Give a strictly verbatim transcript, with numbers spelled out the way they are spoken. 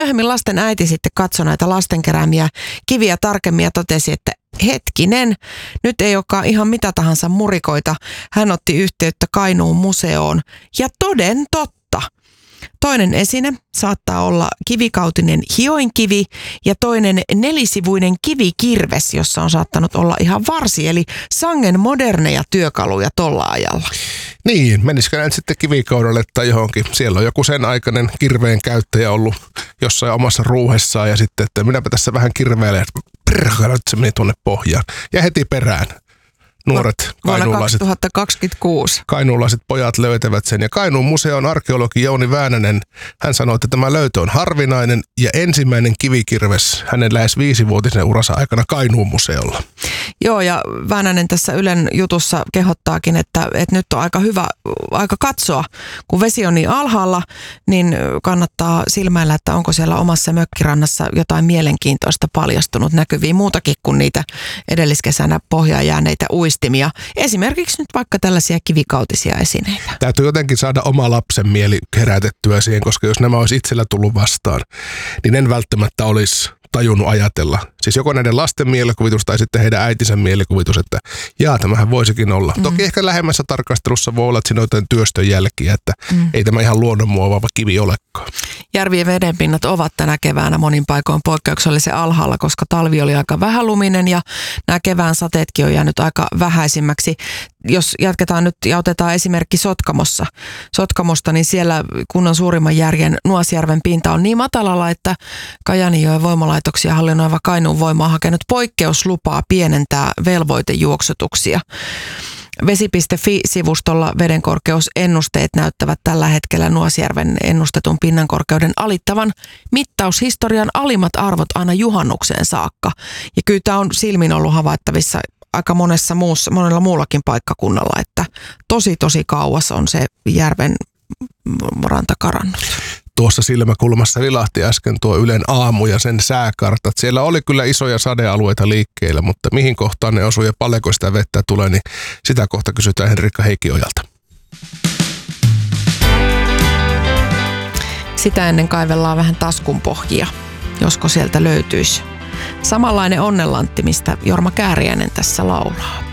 Myöhemmin lasten äiti sitten katsoi näitä lasten keräämiä kiviä tarkemmin ja totesi, että hetkinen, nyt ei olekaan ihan mitä tahansa murikoita. Hän otti yhteyttä Kainuun museoon ja toden totta. Toinen esine saattaa olla kivikautinen hioinkivi ja toinen nelisivuinen kivikirves, jossa on saattanut olla ihan varsi, eli sangen moderneja työkaluja tolla ajalla. Niin, menisikö näin sitten kivikaudelle tai johonkin. Siellä on joku sen aikainen kirveen käyttäjä ollut jossain omassa ruuhessaan ja sitten, että minäpä tässä vähän kirveilen, että nyt se meni tuonne pohjaan. Ja heti perään. Nuoret kainuulaiset, kaksituhattakaksikymmentäkuusi. kainuulaiset pojat löytävät sen. Ja Kainuun museon arkeologi Jouni Väänänen, hän sanoi, että tämä löytö on harvinainen ja ensimmäinen kivikirves hänen lähes viisivuotisen uransa aikana Kainuun museolla. Joo, ja Väänänen tässä Ylen jutussa kehottaakin, että, että nyt on aika hyvä aika katsoa. Kun vesi on niin alhaalla, niin kannattaa silmäillä, että onko siellä omassa mökkirannassa jotain mielenkiintoista paljastunut näkyviin muutakin kuin niitä edelliskesänä pohjaan jääneitä uistimia. Esimerkiksi nyt vaikka tällaisia kivikautisia esineitä. Täytyy jotenkin saada oma lapsen mieli herätettyä siihen, koska jos nämä olisi itsellä tullut vastaan, niin en välttämättä olisi tajunnut ajatella. Siis joko näiden lasten mielikuvitus tai sitten heidän äitinsä mielikuvitus, että jaa, tämähän voisikin olla. Mm. Toki ehkä lähemmässä tarkastelussa voi olla, että siinä on jotain työstön jälkiä, että mm. ei tämä ihan luonnonmuovaava kivi olekaan. Järvien vedenpinnat ovat tänä keväänä monin paikoin poikkeuksellisen alhaalla, koska talvi oli aika vähäluminen ja nämä kevään sateetkin on jäänyt aika vähäisimmäksi. Jos jatketaan nyt ja otetaan esimerkki Sotkamossa, Sotkamosta, niin siellä kunnan suurimman järjen Nuasjärven pinta on niin matalalla, että Kajanijoen voimalaitoksia hallinnoiva Kainuun Voima on hakenut poikkeuslupaa pienentää velvoitejuoksutuksia. Vesi piste fi-sivustolla vedenkorkeusennusteet näyttävät tällä hetkellä Nuasjärven ennustetun pinnankorkeuden alittavan mittaushistorian alimmat arvot aina juhannukseen saakka. Ja kyllä tämä on silmin ollut havaittavissa aika monessa muussa, monella muullakin paikkakunnalla, että tosi tosi kauas on se järven ranta karannut. Tuossa silmäkulmassa vilahti äsken tuo Ylen aamu ja sen sääkartat. Siellä oli kyllä isoja sadealueita liikkeellä, mutta mihin kohtaan ne osuu ja paljonko sitä vettä tulee, niin sitä kohta kysytään Henrikka Heikkiojalta. Sitä ennen kaivellaan vähän taskun pohjia, josko sieltä löytyisi samanlainen onnenlantti, mistä Jorma Kääriäinen tässä laulaa.